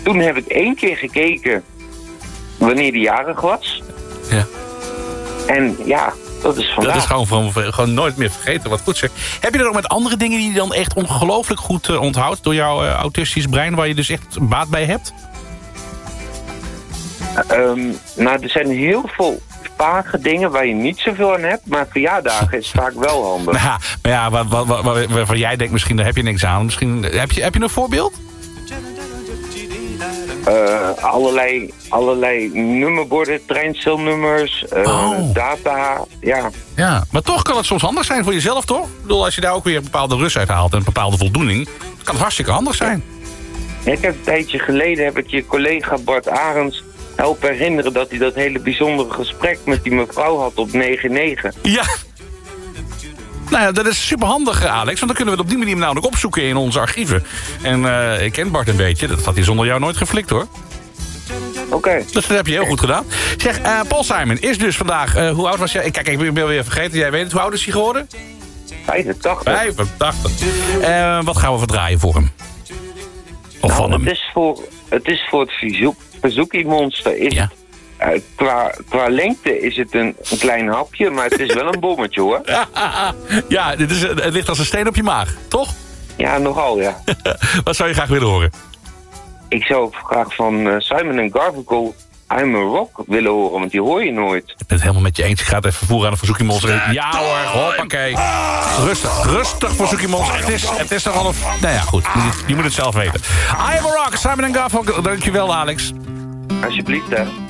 Toen heb ik 1 keer gekeken wanneer die jarig was. Ja. En ja, dat is vandaag. Dat is gewoon nooit meer vergeten. Wat goed zeg. Heb je er ook met andere dingen die je dan echt ongelooflijk goed onthoudt... door jouw autistisch brein, waar je dus echt baat bij hebt? Nou, er zijn heel veel vage dingen waar je niet zoveel aan hebt. Maar verjaardagen is vaak wel handig. Nou, maar ja, waarvan jij denkt misschien, daar heb je niks aan. Misschien, heb je een voorbeeld? Allerlei nummerborden, treinstelnummers, data, ja. Ja, maar toch kan het soms handig zijn voor jezelf, toch? Ik bedoel, als je daar ook weer een bepaalde rust uit haalt en een bepaalde voldoening... kan het hartstikke handig zijn. Ik heb een tijdje geleden heb ik je collega Bart Arends helpen herinneren... dat hij dat hele bijzondere gesprek met die mevrouw had op 9-9. Ja. Nou ja, dat is superhandig, Alex. Want dan kunnen we het op die manier nou ook opzoeken in onze archieven. En ik ken Bart een beetje. Dat had hij zonder jou nooit geflikt, hoor. Oké. Dus dat heb je heel goed gedaan. Zeg, Paul Simon is dus vandaag... hoe oud was jij? Kijk, ik ben weer vergeten. Jij weet het. Hoe oud is hij geworden? 85. 85. Wat gaan we verdraaien voor hem? Of van hem? Het is voor het Verzoekie-monster. Ja. Qua lengte is het een klein hapje, maar het is wel een bommetje, hoor. Ja, het ligt als een steen op je maag, toch? Ja, nogal, ja. Wat zou je graag willen horen? Ik zou graag van Simon & Garfunkel I'm a Rock willen horen, want die hoor je nooit. Ik ben het helemaal met je eens. Ik ga het even vervoeren aan de Verzoekie-monster. Ja hoor, hoppakee. Rustig Verzoekie-monster. Het is toch al een... Nou ja, goed. Je moet het zelf weten. I am a Rock, Simon & Garfunkel. Dankjewel, Alex. Alsjeblieft, hè.